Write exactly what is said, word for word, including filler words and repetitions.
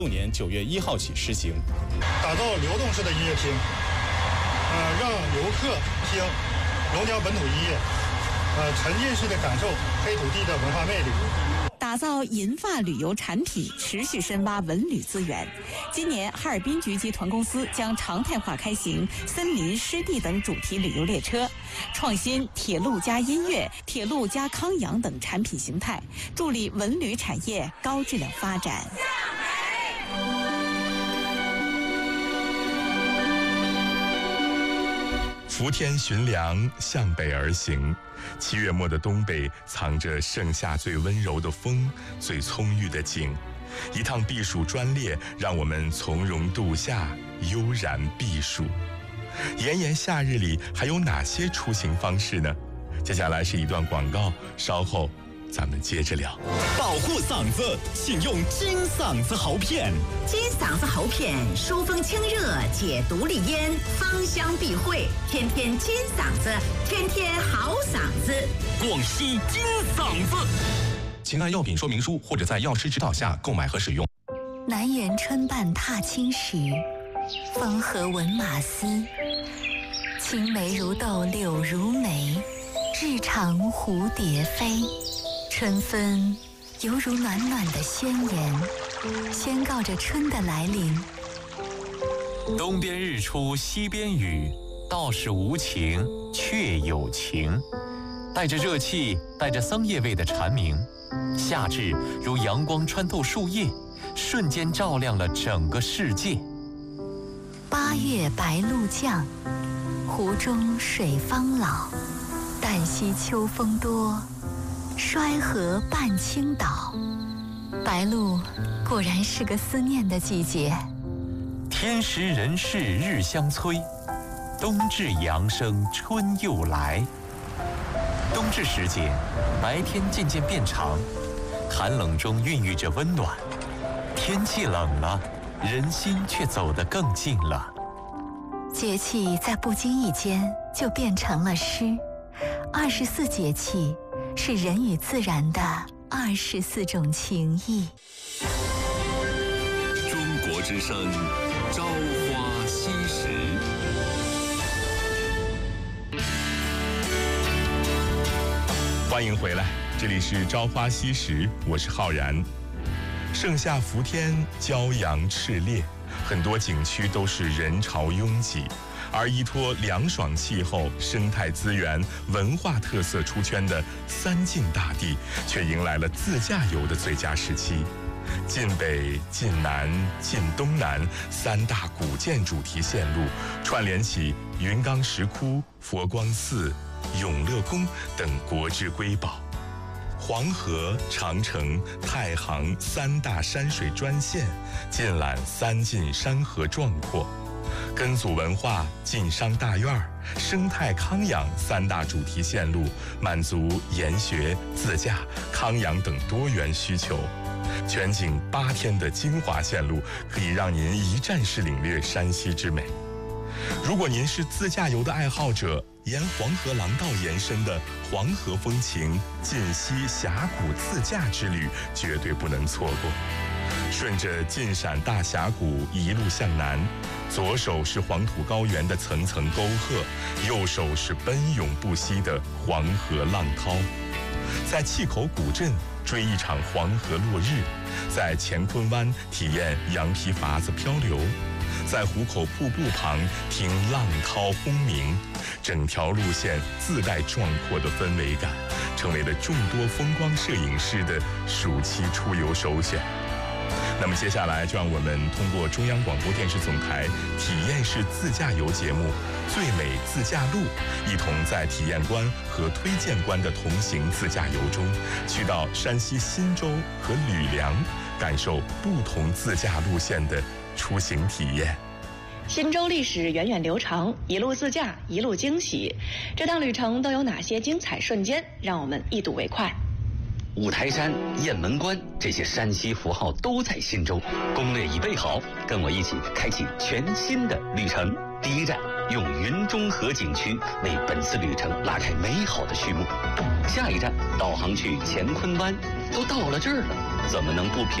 六年九月一号起施行， 打造流动式的音乐厅，呃，让游客听龙江本土音乐，呃，沉浸式的感受黑土地的文化魅力。 打造银发旅游产品，持续深挖文旅资源。今年，哈尔滨局集团公司将常态化开行森林、湿地等主题旅游列车，创新铁路加音乐、铁路加康养等产品形态，助力文旅产业高质量发展。 伏天寻粮，向北而行。七月末的东北藏着盛夏最温柔的风，最葱郁的景。一趟避暑专列，让我们从容度夏，悠然避暑。炎炎夏日里，还有哪些出行方式呢？接下来是一段广告，稍后咱们接着聊。 保护嗓子，请用金嗓子喉片。 金嗓子喉片疏风清热，解毒利咽，芳香避秽，天天金嗓子，天天好嗓子。 广西金嗓子， 请按药品说明书或者在药师指导下购买和使用。 南园春半踏青时，风和闻马嘶。青梅如豆柳如眉，日长蝴蝶飞。春分犹如暖暖的宣言，宣告着春的来临。 东边日出西边雨，道是无晴却有晴。带着热气，带着桑叶味的蝉鸣，夏至如阳光穿透树叶，瞬间照亮了整个世界。 八月白露降，湖中水方老。旦夕秋风多，衰河半倾倒。白露果然是个思念的季节。 天时人事日相催，冬至阳生春又来。冬至时节，白天渐渐变长，寒冷中孕育着温暖。天气冷了，人心却走得更近了。 节气在不经意间就变成了诗。二十四节气是人与自然的二十四种情谊。 中国之声，朝花夕拾。 欢迎回来，这里是朝花夕拾，我是浩然。盛夏伏天，骄阳炽烈，很多景区都是人潮拥挤。而依托凉爽气候、生态资源、文化特色出圈的三晋大地，却迎来了自驾游的最佳时期。晋北、晋南、晋东南三大古建主题线路，串联起云冈石窟、佛光寺、永乐宫等国之瑰宝。黄河、长城、太行三大山水专线，尽览三晋山河壮阔。根祖文化、晋商大院、生态康养三大主题线路，满足研学、自驾、康养等多元需求。全景八天的精华线路，可以让您一站式领略山西之美。如果您是自驾游的爱好者，沿黄河廊道延伸的黄河风情晋西峡谷自驾之旅绝对不能错过。顺着晋陕大峡谷一路向南，左手是黄土高原的层层沟壑，右手是奔涌不息的黄河浪涛。在碛口古镇追一场黄河落日，在乾坤湾体验羊皮筏子漂流，在壶口瀑布旁听浪涛轰鸣，整条路线自带壮阔的氛围感，成为了众多风光摄影师的暑期出游首选。那么接下来就让我们通过中央广播电视总台体验式自驾游节目《最美自驾路》，一同在体验官和推荐官的同行自驾游中，去到山西忻州和吕梁，感受不同自驾路线的出行体验。 忻州历史源远流长，一路自驾，一路惊喜。这趟旅程都有哪些精彩瞬间？让我们一睹为快。 五台山、雁门关这些山西符号都在忻州，攻略已备好，跟我一起开启全新的旅程。第一站，用云中河景区为本次旅程拉开美好的序幕。下一站，导航去乾坤湾。都到了这儿了，怎么能不品